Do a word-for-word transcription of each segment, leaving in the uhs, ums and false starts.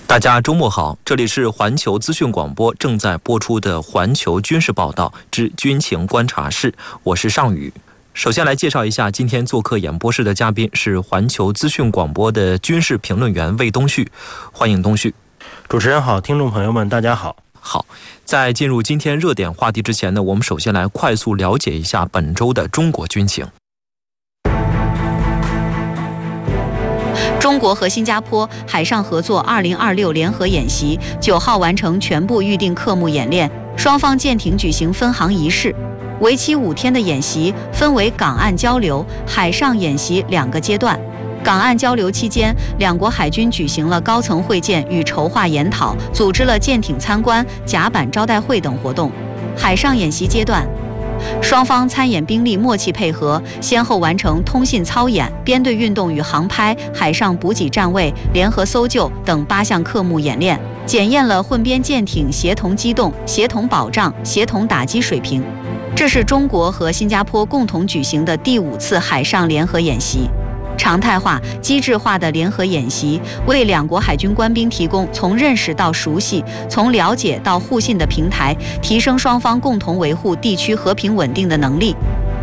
大家周末好，这里是环球资讯广播正在播出的环球军事报道之军情观察室，我是尚宇。首先来介绍一下今天做客演播室的嘉宾是环球资讯广播的军事评论员魏东旭，欢迎东旭。 主持人好，听众朋友们大家好。 好，在进入今天热点话题之前呢，我们首先来快速了解一下本周的中国军情。 中国和新加坡海上合作二零二六联合演习九号完成全部预定科目演练，双方舰艇举行分航仪式。为期五天的演习分为港岸交流、海上演习两个阶段。港岸交流期间，两国海军举行了高层会见与筹划研讨，组织了舰艇参观、甲板招待会等活动。海上演习阶段，双方参演兵力默契配合，先后完成通信操演、编队运动与航拍、海上补给站位、联合搜救等八项科目演练，检验了混编舰艇协同机动、协同保障、协同打击水平。这是中国和新加坡共同举行的第五次海上联合演习。常态化、机制化的联合演习为两国海军官兵提供从认识到熟悉、从了解到互信的平台，提升双方共同维护地区和平稳定的能力。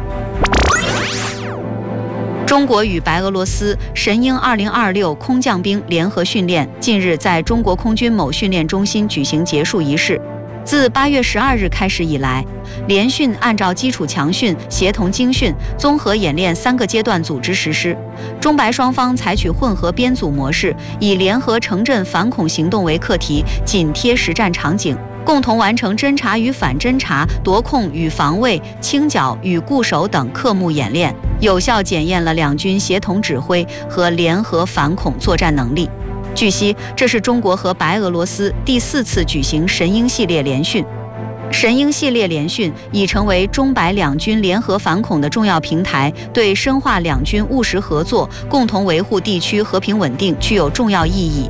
中国与白俄罗斯神鹰二零二六空降兵联合训练近日在中国空军某训练中心举行结束仪式。自八月十二日开始以来，联训按照基础强训、协同精训、综合演练三个阶段组织实施。中白双方采取混合编组模式，以联合城镇反恐行动为课题，紧贴实战场景，共同完成侦察与反侦察、夺控与防卫、清剿与固守等科目演练，有效检验了两军协同指挥和联合反恐作战能力。据悉，这是中国和白俄罗斯第四次举行神鹰系列联训。神鹰系列联训已成为中白两军联合反恐的重要平台，对深化两军务实合作、共同维护地区和平稳定具有重要意义。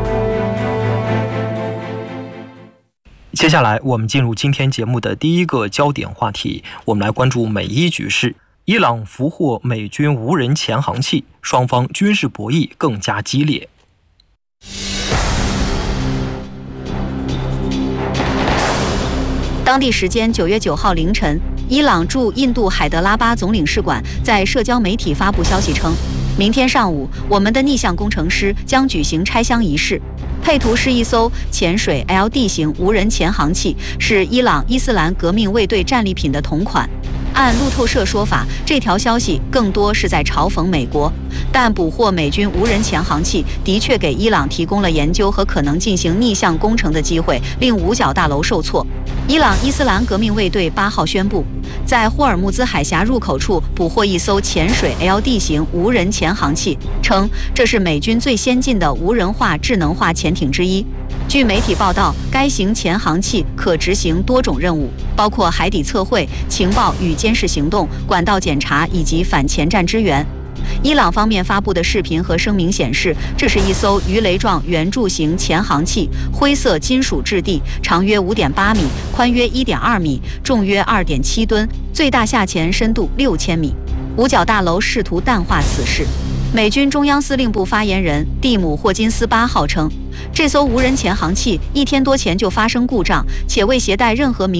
接下来，我们进入今天节目的第一个焦点话题，我们来关注美伊局势。伊朗俘获美军无人潜航器，双方军事博弈更加激烈。 当地时间九月九号凌晨，伊朗驻印度海德拉巴总领事馆在社交媒体发布消息称，明天上午，我们的逆向工程师将举行拆箱仪式。配图是一艘潜水 L D 型无人潜航器，是伊朗伊斯兰革命卫队战利品的同款。按路透社说法，这条消息更多是在嘲讽美国，但捕获美军无人潜航器的确给伊朗提供了研究和可能进行逆向工程的机会，令五角大楼受挫。伊朗伊斯兰革命卫队八号宣布，在霍尔木兹海峡入口处捕获一艘潜水 L D 型无人潜航器，称这是美军最先进的无人化智能化潜艇之一。据媒体报道，该型潜航器可执行多种任务，包括海底测绘、情报与监视行动、管道检查以及反潜战支援。伊朗方面发布的视频和声明显示，这是一艘鱼雷状圆柱形潜航器，灰色金属质地，长约 五点八米，宽约 一点二米，重约 二点七吨，最大下潜深度六千米。五角大楼试图淡化此事。美军中央司令部发言人蒂姆·霍金斯八号称，这艘无人潜航器一天多前就发生故障，且未携带任何民